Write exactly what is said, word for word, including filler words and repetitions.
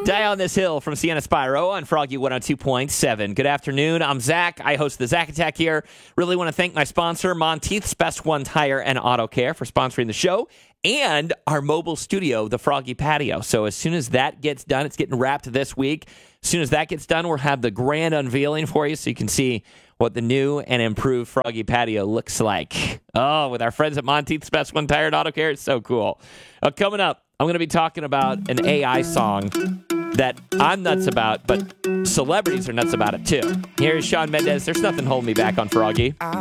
Die on this hill from Sienna Spiro on Froggy one oh two point seven. Good afternoon. I'm Zach. I host the Zach Attack here. Really want to thank my sponsor, Monteith's Best One Tire and Auto Care, for sponsoring the show, and our mobile studio, the Froggy Patio. So as soon as that gets done, it's getting wrapped this week. As soon as that gets done, we'll have the grand unveiling for you so you can see what the new and improved Froggy Patio looks like. Oh, with our friends at Monteith's Best One Tire and Auto Care, it's so cool. Uh, coming up, I'm going to be talking about an A I song that I'm nuts about, but celebrities are nuts about it too. Here's Shawn Mendes. There's nothing holding me back on Froggy. I